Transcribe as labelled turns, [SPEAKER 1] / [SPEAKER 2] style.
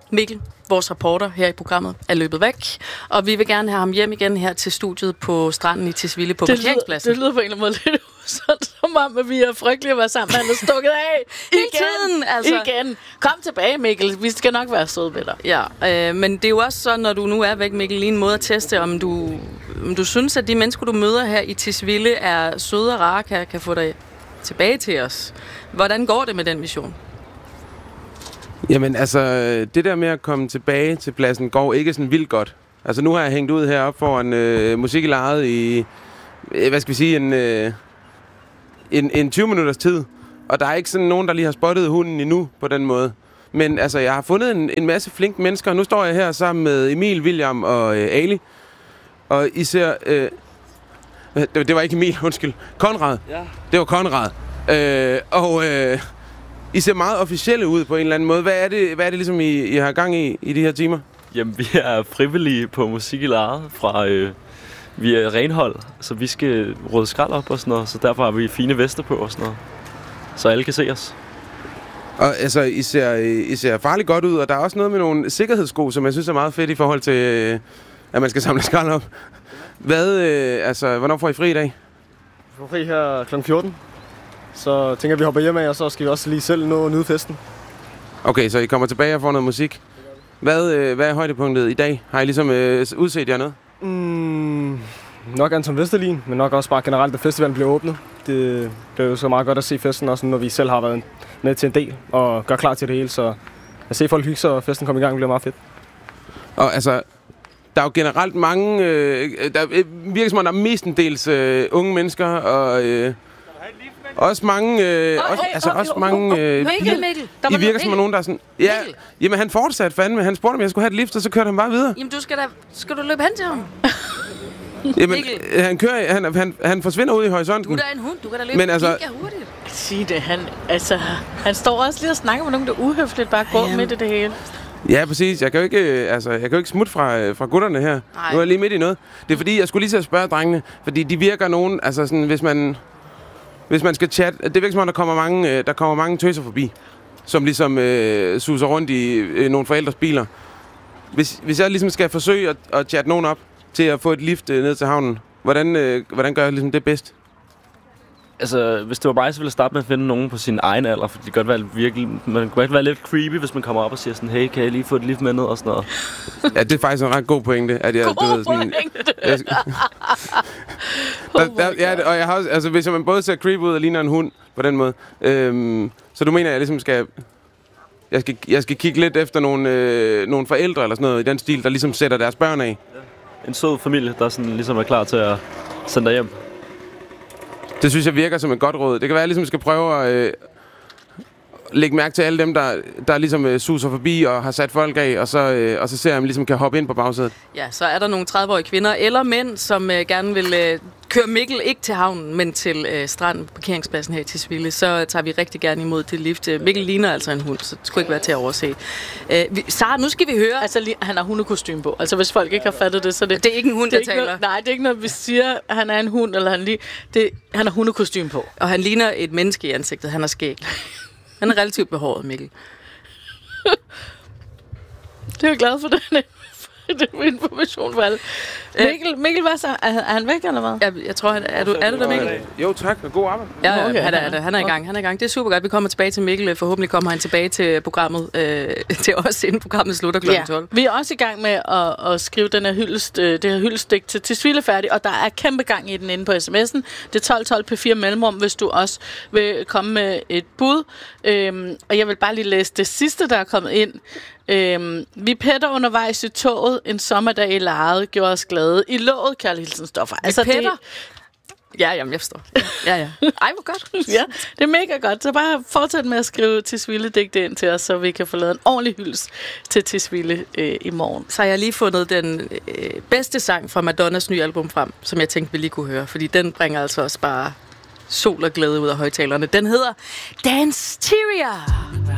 [SPEAKER 1] Mikkel, vores reporter her i programmet, er løbet væk, og vi vil gerne have ham hjem igen her til studiet på stranden i Tisvilde på parkeringspladsen.
[SPEAKER 2] Det lyder på en eller anden måde lidt som om, at vi er frygtelige at være sammen. Han er stukket af igen. Kom tilbage, Mikkel. Vi skal nok være søde ved dig.
[SPEAKER 1] Ja, men det er jo også sådan, når du nu er væk, Mikkel, lige en måde at teste, om du synes, at de mennesker, du møder her i Tisvilde, er søde og rare, kan få dig tilbage til os. Hvordan går det med den mission?
[SPEAKER 3] Jamen altså, det der med at komme tilbage til pladsen går ikke sådan vildt godt. Altså nu har jeg hængt ud heroppe foran musik i lejet i, hvad skal vi sige, en 20 minutters tid. Og der er ikke sådan nogen, der lige har spottet hunden endnu på den måde. Men altså, jeg har fundet en masse flinke mennesker. Nu står jeg her sammen med Emil, William og Ali. Og I ser... det var ikke Emil, undskyld. Konrad. Ja. Det var Konrad. I ser meget officielle ud på en eller anden måde. Hvad er det ligesom, I har gang i de her timer?
[SPEAKER 4] Jamen, vi er frivillige på musik i lejet fra... vi er renhold, så vi skal rydde skrald op og sådan noget. Så derfor har vi fine vester på og sådan noget. Så alle kan se os.
[SPEAKER 3] Og altså, I ser farligt godt ud, og der er også noget med nogle sikkerhedssko, som jeg synes er meget fedt i forhold til, at man skal samle skrald op. Hvornår får I fri i dag?
[SPEAKER 5] Vi får fri her kl. 14. Så tænker vi hopper hjem af, og så skal vi også lige selv nå at nyde festen.
[SPEAKER 3] Okay, så I kommer tilbage og får noget musik. Hvad er højdepunktet i dag? Har I ligesom udset jer noget?
[SPEAKER 5] Nok Anton Vesterlin, men nok også bare generelt, at festivalen bliver åbnet. Det er jo så meget godt at se festen, også når vi selv har været med til en del og gør klar til det hele. Så at se folk hygge sig, og festen komme i gang, bliver meget fedt.
[SPEAKER 3] Og altså, der er jo generelt mange... der virker som om, der er mestendels unge mennesker, og... også mange... også mange...
[SPEAKER 1] Mikkel.
[SPEAKER 3] I virker som om nogen, der er sådan... Ja, jamen han fortsatte fandme. Han spurgte, om jeg skulle have et lift, og så kørte han bare videre.
[SPEAKER 1] Jamen, skal du løbe hen til ham?
[SPEAKER 3] Jamen, han forsvinder ud i horisonten.
[SPEAKER 1] Du er da en hund, du kan da løbe mega hurtigt.
[SPEAKER 2] Sig det, han står også lige og snakker med nogen, der uhøfligt bare går midt i det hele.
[SPEAKER 3] Ja, præcis. Jeg kan jo ikke smutte fra gutterne her. Nej. Nu er jeg lige midt i noget. Det er fordi, jeg skulle lige til at spørge drengene, fordi de virker nogen, altså sådan, hvis man skal chatte, det virker som om, der kommer mange tøser forbi, som ligesom suser rundt i nogle forældres biler. Hvis jeg ligesom skal forsøge at chatte nogen op til at få et lift ned til havnen, hvordan gør jeg ligesom det bedst?
[SPEAKER 4] Altså, hvis det var mig, så ville jeg starte med at finde nogen på sin egen alder, for det kan godt være man kan godt være lidt creepy, hvis man kommer op og siger sådan, hey, kan jeg lige få et lift med ned og sådan noget.
[SPEAKER 3] Ja, det er faktisk en ret god pointe. At jeg, og jeg har også, altså, hvis man både ser creepy ud og ligner en hund på den måde, så du mener, at jeg ligesom jeg skal kigge lidt efter nogle forældre eller sådan noget i den stil, der ligesom sætter deres børn af.
[SPEAKER 4] En sød familie, der sådan ligesom er klar til at sende dig hjem.
[SPEAKER 3] Det synes jeg virker som et godt råd. Det kan være, at jeg ligesom skal prøve at lægge mærke til alle dem, der ligesom suser forbi og har sat folk af, og så ser jeg, om ligesom kan hoppe ind på bagsædet.
[SPEAKER 1] Ja, så er der nogle 30-årige kvinder eller mænd, som gerne vil køre Mikkel ikke til havnen, men til stranden på parkeringspladsen her i Tisvilde. Så tager vi rigtig gerne imod det lift. Mikkel ligner altså en hund, så det skulle ikke være til at overse. Sara, nu skal vi høre...
[SPEAKER 2] Altså, han har hundekostyme på. Altså, hvis folk ikke har fattet det, så det...
[SPEAKER 1] Det er ikke en hund, der taler.
[SPEAKER 2] Nej, det er ikke noget, vi siger, at han er en hund, eller han har hundekostyme på.
[SPEAKER 1] Og han ligner et menneske i ansigtet. Han har skæg. Han er relativt behåret, Mikkel.
[SPEAKER 2] Det er jeg glad for, det er information for alle. Mikkel, hvad så? Er han væk, eller hvad?
[SPEAKER 1] Jeg tror, er du der, Mikkel?
[SPEAKER 3] Jo, tak. Og god arbejde.
[SPEAKER 1] Ja, okay. Han er i gang. Det er super godt. Vi kommer tilbage til Mikkel. Forhåbentlig kommer han tilbage til programmet, til os, inden programmet slutter kl. 12.
[SPEAKER 2] Vi er også i gang med at skrive den her det her hyldestik til Tisvilde færdig, og der er kæmpe gang i den inde på sms'en. Det er 1212 P4 mellemrum, hvis du også vil komme med et bud. Og jeg vil bare lige læse det sidste, der er kommet ind. Vi pætter undervejs i toget. En sommerdag i lejet gjorde os glade. I låget, kærlig hilsen Stoffer.
[SPEAKER 1] Altså, pætter? Ja, jamen, jeg forstår. Ja. Ej, hvor godt.
[SPEAKER 2] Ja, det er mega godt. Så bare fortsæt med at skrive Tisvilde-digte ind til os, så vi kan få lavet en ordentlig hyldest til Tisvilde i morgen.
[SPEAKER 1] Så har jeg lige fundet den bedste sang fra Madonnas nye album frem, som jeg tænkte, vi lige kunne høre. Fordi den bringer altså også bare sol og glæde ud af højtalerne. Den hedder Danceteria.